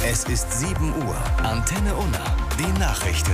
Es ist 7 Uhr. Antenne Unna. Die Nachrichten.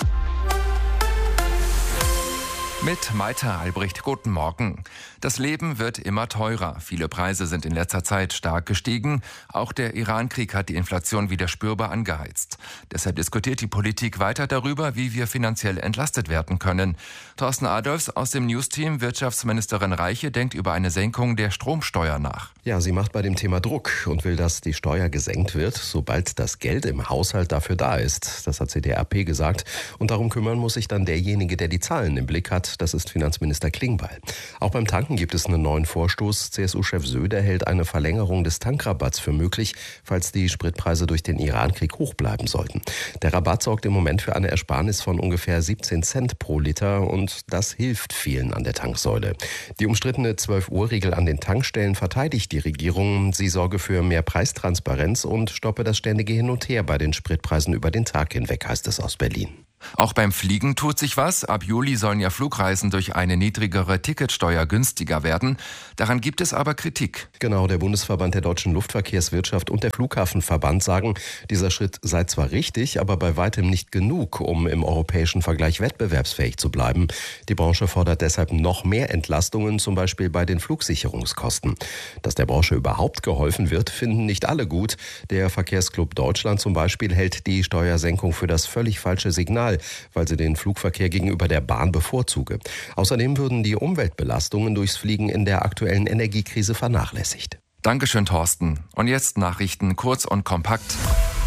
Mit Maita Albrecht, guten Morgen. Das Leben wird immer teurer. Viele Preise sind in letzter Zeit stark gestiegen. Auch der Iran-Krieg hat die Inflation wieder spürbar angeheizt. Deshalb diskutiert die Politik weiter darüber, wie wir finanziell entlastet werden können. Thorsten Adolfs aus dem Newsteam, Wirtschaftsministerin Reiche, denkt über eine Senkung der Stromsteuer nach. Ja, sie macht bei dem Thema Druck und will, dass die Steuer gesenkt wird, sobald das Geld im Haushalt dafür da ist. Das hat sie der RP gesagt. Und darum kümmern muss sich dann derjenige, der die Zahlen im Blick hat. Das ist Finanzminister Klingbeil. Auch beim Tanken gibt es einen neuen Vorstoß. CSU-Chef Söder hält eine Verlängerung des Tankrabatts für möglich, falls die Spritpreise durch den Iran-Krieg hoch bleiben sollten. Der Rabatt sorgt im Moment für eine Ersparnis von ungefähr 17 Cent pro Liter und das hilft vielen an der Tanksäule. Die umstrittene 12-Uhr-Regel an den Tankstellen verteidigt die Regierung. Sie sorge für mehr Preistransparenz und stoppe das ständige Hin und Her bei den Spritpreisen über den Tag hinweg, heißt es aus Berlin. Auch beim Fliegen tut sich was. Ab Juli sollen ja Flugreisen durch eine niedrigere Ticketsteuer günstiger werden. Daran gibt es aber Kritik. Genau, der Bundesverband der deutschen Luftverkehrswirtschaft und der Flughafenverband sagen, dieser Schritt sei zwar richtig, aber bei weitem nicht genug, um im europäischen Vergleich wettbewerbsfähig zu bleiben. Die Branche fordert deshalb noch mehr Entlastungen, zum Beispiel bei den Flugsicherungskosten. Dass der Branche überhaupt geholfen wird, finden nicht alle gut. Der Verkehrsclub Deutschland zum Beispiel hält die Steuersenkung für das völlig falsche Signal, weil sie den Flugverkehr gegenüber der Bahn bevorzuge. Außerdem würden die Umweltbelastungen durchs Fliegen in der aktuellen Energiekrise vernachlässigt. Dankeschön, Thorsten. Und jetzt Nachrichten kurz und kompakt.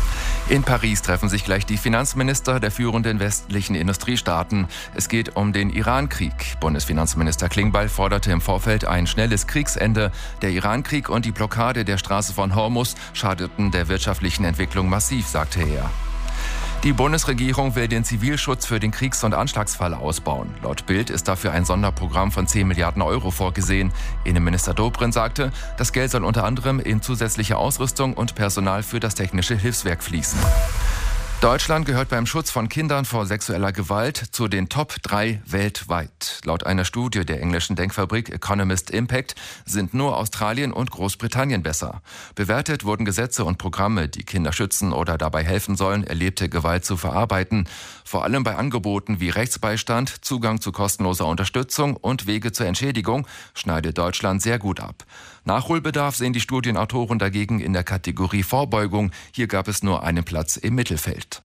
In Paris treffen sich gleich die Finanzminister der führenden westlichen Industriestaaten. Es geht um den Iran-Krieg. Bundesfinanzminister Klingbeil forderte im Vorfeld ein schnelles Kriegsende. Der Iran-Krieg und die Blockade der Straße von Hormuz schadeten der wirtschaftlichen Entwicklung massiv, sagte er. Die Bundesregierung will den Zivilschutz für den Kriegs- und Anschlagsfall ausbauen. Laut Bild ist dafür ein Sonderprogramm von 10 Milliarden Euro vorgesehen. Innenminister Dobrindt sagte, das Geld soll unter anderem in zusätzliche Ausrüstung und Personal für das technische Hilfswerk fließen. Deutschland gehört beim Schutz von Kindern vor sexueller Gewalt zu den Top 3 weltweit. Laut einer Studie der englischen Denkfabrik Economist Impact sind nur Australien und Großbritannien besser. Bewertet wurden Gesetze und Programme, die Kinder schützen oder dabei helfen sollen, erlebte Gewalt zu verarbeiten. Vor allem bei Angeboten wie Rechtsbeistand, Zugang zu kostenloser Unterstützung und Wege zur Entschädigung schneidet Deutschland sehr gut ab. Nachholbedarf sehen die Studienautoren dagegen in der Kategorie Vorbeugung. Hier gab es nur einen Platz im Mittelfeld.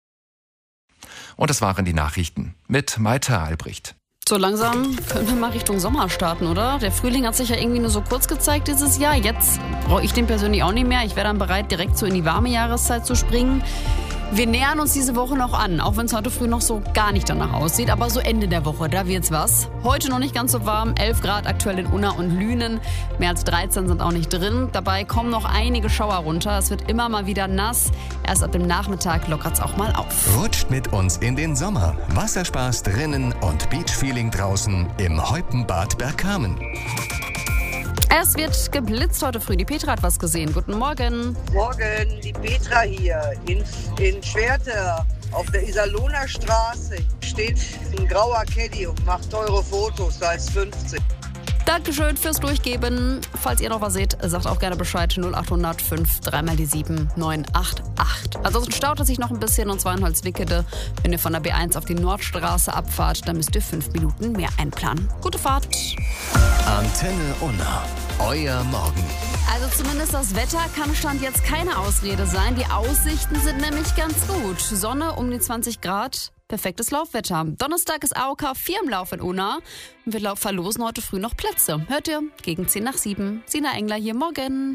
Und das waren die Nachrichten mit Maita Albrecht. So langsam können wir mal Richtung Sommer starten, oder? Der Frühling hat sich ja irgendwie nur so kurz gezeigt dieses Jahr. Jetzt brauche ich den persönlich auch nicht mehr. Ich wäre dann bereit, direkt so in die warme Jahreszeit zu springen. Wir nähern uns diese Woche noch an, auch wenn es heute früh noch so gar nicht danach aussieht. Aber so Ende der Woche, da wird's was. Heute noch nicht ganz so warm, 11 Grad aktuell in Unna und Lünen. Mehr als 13 sind auch nicht drin. Dabei kommen noch einige Schauer runter. Es wird immer mal wieder nass. Erst ab dem Nachmittag lockert's auch mal auf. Rutscht mit uns in den Sommer. Wasserspaß drinnen und Beachfeeling draußen im Heupenbad Bergkamen. Es wird geblitzt heute früh. Die Petra hat was gesehen. Guten Morgen. Morgen, die Petra hier in Schwerte auf der Iserlohner Straße. Steht ein grauer Caddy und macht teure Fotos, da ist 50. Dankeschön fürs Durchgeben. Falls ihr noch was seht, sagt auch gerne Bescheid. 0800 5 3 mal die 7 988. Ansonsten staut es sich noch ein bisschen, und zwar in Holzwickede. Wenn ihr von der B1 auf die Nordstraße abfahrt, dann müsst ihr 5 Minuten mehr einplanen. Gute Fahrt. Antenne Unna. Euer Morgen. Also zumindest das Wetter kann Stand jetzt keine Ausrede sein. Die Aussichten sind nämlich ganz gut. Sonne um die 20 Grad. Perfektes Laufwetter. Donnerstag ist AOK 4 im Lauf in Unna. Und wir verlosen heute früh noch Plätze. Hört ihr? Gegen 10 nach 7. Sina Engler hier, morgen.